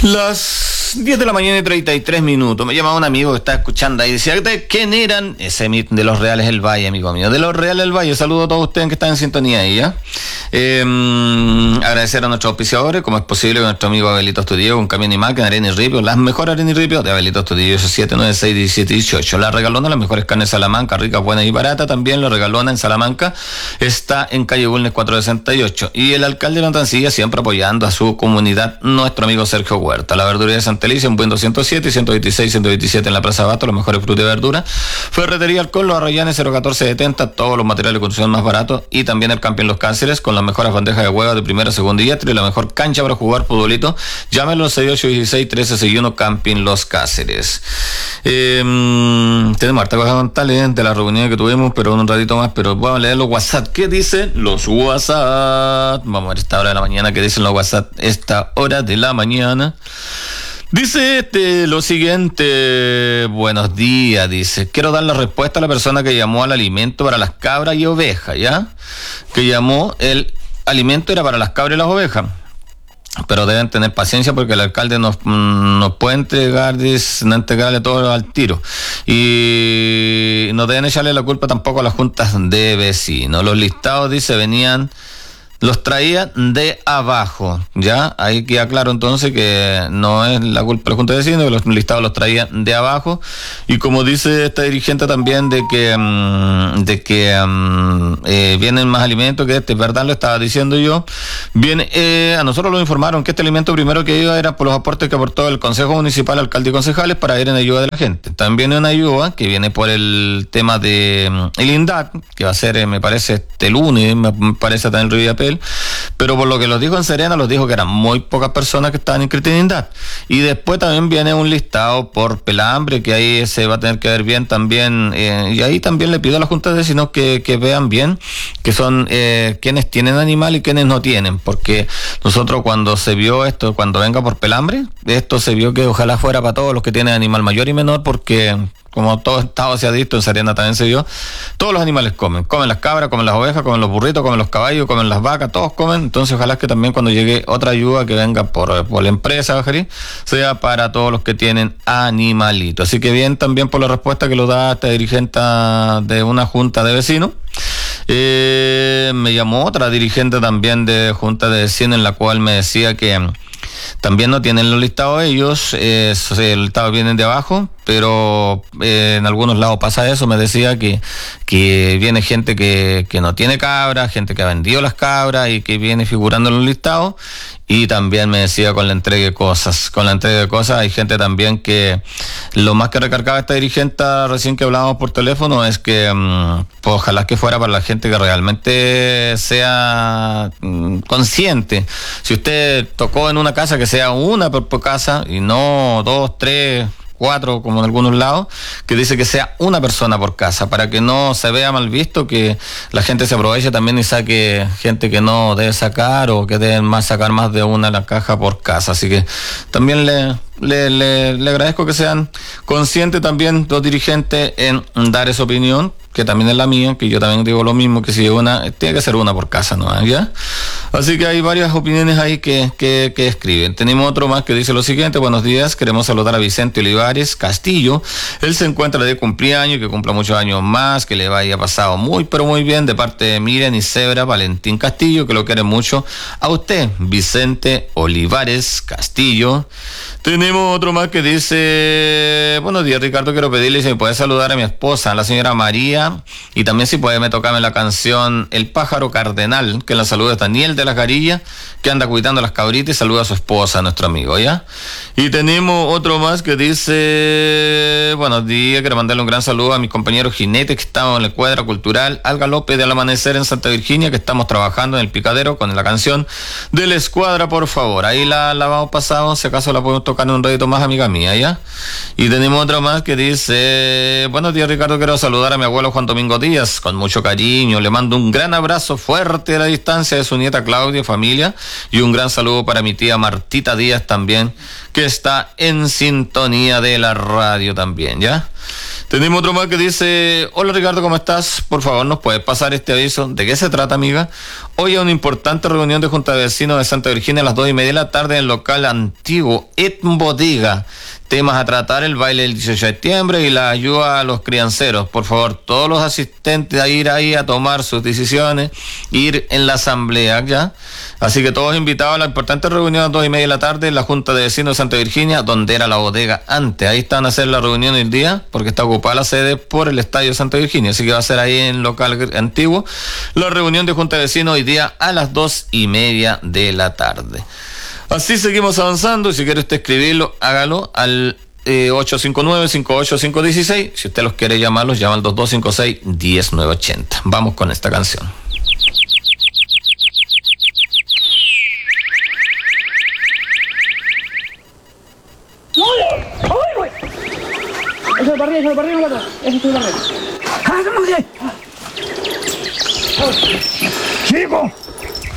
Las 10 de la mañana y 33 minutos. Me llama un amigo que está escuchando ahí. Decía, ¿quién eran? Ese de los Reales del Valle, amigo mío. De los Reales del Valle. Saludo a todos ustedes que están en sintonía ahí, ¿ya? Agradecer a nuestros auspiciadores, como es posible, con nuestro amigo Abelito Estudillo, con Camión y Máquina, Arena y Ripio, las mejores Arena y Ripio de Abelito Estudillo, 796-1718. La Regalona, las mejores carnes de Salamanca, ricas, buenas y baratas. También la Regalona en Salamanca está en calle Bulnes 468. Y el alcalde de Lontancilla siempre apoyando a su comunidad, nuestro amigo Sergio Huerta. La verduría de Santa Alicia, en Buen 207 y 126, 127 en la Plaza Abasto, los mejores frutas y verduras. Ferretería Alcohol, Los Arrayanes 01470, todos los materiales de construcción más baratos. Y también el Camping Los Cáceres, con las mejores bandejas de huevos de primera, segunda y y la mejor cancha para jugar futbolito. Llámenlo al 6816-1361, Camping Los Cáceres. Tenemos harta cosa contarles de la reunión que tuvimos, pero un ratito más, pero vamos a leer los WhatsApp. ¿Qué dicen los WhatsApp? Vamos a ver esta hora de la mañana, ¿qué dicen los WhatsApp esta hora de la mañana? Dice lo siguiente, buenos días, dice, quiero dar la respuesta a la persona que llamó al alimento para las cabras y ovejas, ¿ya? Que llamó, el alimento era para las cabras y las ovejas, pero deben tener paciencia porque el alcalde nos puede entregar, dice, no entregarle todo al tiro, y no deben echarle la culpa tampoco a las juntas de vecinos. Los listados, dice, los traían de abajo, ¿ya? Ahí queda claro entonces que no es la culpa de la Junta de Vecinos, que los listados los traían de abajo. Y como dice esta dirigente también de que vienen más alimentos, que es verdad, lo estaba diciendo yo. Viene, a nosotros nos informaron que este alimento primero que iba era por los aportes que aportó el Consejo Municipal, alcalde y concejales para ir en ayuda de la gente. También viene una ayuda que viene por el tema de el INDAT, que va a ser, me parece, este lunes, me parece también el Riviapel. Pero por lo que los dijo en Serena, los dijo que eran muy pocas personas que estaban inscritas en INDAT. Y después también viene un listado por pelambre, que ahí se va a tener que ver bien también, y ahí también le pido a la Junta de Vecinos que vean bien, que son quienes tienen animal y quienes no tienen, porque nosotros cuando se vio esto, cuando venga por pelambre, esto se vio que ojalá fuera para todos los que tienen animal mayor y menor, porque como todo estado se ha dicho, en Serena también se vio, todos los animales comen las cabras, comen las ovejas, comen los burritos, comen los caballos, comen las vacas, todos comen. Entonces ojalá que también cuando llegue otra ayuda que venga por la empresa, Bajarí, sea para todos los que tienen animalitos. Así que bien también por la respuesta que lo da esta dirigente de una junta de vecinos. Me llamó otra dirigente también de junta de vecinos, en la cual me decía que también no tienen los listados ellos, el listado vienen de abajo, pero en algunos lados pasa eso. Me decía que viene gente que no tiene cabras, gente que ha vendido las cabras y que viene figurando en los listados. Y también me decía con la entrega de cosas, hay gente también que lo más que recargaba esta dirigente recién que hablábamos por teléfono es que pues ojalá que fuera para la gente que realmente sea consciente. Si usted tocó en una casa, que sea una por casa y no 2, 3, 4 como en algunos lados, que dice que sea una persona por casa, para que no se vea mal visto que la gente se aproveche también y saque gente que no debe sacar, o que deben sacar más de una a la caja por casa. Así que también le agradezco que sean conscientes también los dirigentes en dar esa opinión, que también es la mía, que yo también digo lo mismo, que si una, tiene que ser una por casa, ¿no? ¿Ya? Así que hay varias opiniones ahí que escriben. Tenemos otro más que dice lo siguiente: buenos días, queremos saludar a Vicente Olivares Castillo. Él se encuentra de cumpleaños, que cumpla muchos años más, que le vaya pasado muy, pero muy bien, de parte de Miriam y Zebra Valentín Castillo, que lo quiere mucho a usted, Vicente Olivares Castillo. Tenemos otro más que dice: buenos días, Ricardo, quiero pedirle si me puede saludar a mi esposa, a la señora María, y también si puede me tocarme la canción El Pájaro Cardenal, que la saluda Daniel de las Garillas, que anda cuidando a las cabritas, y saluda a su esposa, nuestro amigo, ¿ya? Y tenemos otro más que dice: buenos días, quiero mandarle un gran saludo a mis compañeros jinetes que estamos en la Escuadra Cultural Alga López de Al Amanecer en Santa Virginia, que estamos trabajando en el picadero con la canción de la Escuadra, por favor. Ahí la vamos pasado, si acaso la podemos tocar en un ratito más, amiga mía, ¿ya? Y tenemos otra más que dice: buenos días, Ricardo, quiero saludar a mi abuelo Juan Domingo Díaz con mucho cariño, le mando un gran abrazo fuerte a la distancia de su nieta Claudia, familia, y un gran saludo para mi tía Martita Díaz también, que está en sintonía de la radio también, ¿ya? Tenemos otro más que dice: hola Ricardo, ¿cómo estás? Por favor, ¿nos puedes pasar este aviso? ¿De qué se trata, amiga? Hoy hay una importante reunión de Junta de Vecinos de Santa Virginia a las 2:30 de la tarde en el local antiguo Et Bodega. Temas a tratar: el baile del 18 de septiembre y la ayuda a los crianceros. Por favor, todos los asistentes a ir ahí a tomar sus decisiones, ir en la asamblea, ¿ya? Así que todos invitados a la importante reunión a las 2:30 de la tarde en la Junta de Vecinos de Santa Virginia, donde era la bodega antes. Ahí están a hacer la reunión el día, porque está ocupada la sede por el Estadio de Santa Virginia. Así que va a ser ahí en el local antiguo la reunión de Junta de Vecinos hoy día a las 2:30 de la tarde. Así seguimos avanzando, y si quiere usted escribirlo, hágalo al 859-585-16. Si usted los quiere llamar, los llama al 2256-1980. Vamos con esta canción. Eso para arriba, eso para arriba, eso para arriba. ¡Ah, no! ¡Chico!